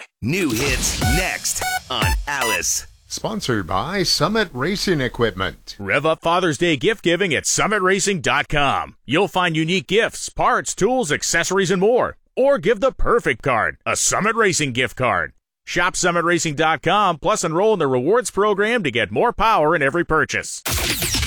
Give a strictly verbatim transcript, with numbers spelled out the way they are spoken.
New hits next on Alice. Sponsored by Summit Racing Equipment. Rev up Father's Day gift giving at summit racing dot com. You'll find unique gifts, parts, tools, accessories, and more. Or give the perfect card, a Summit Racing gift card. Shop summit racing dot com, plus enroll in the rewards program to get more power in every purchase.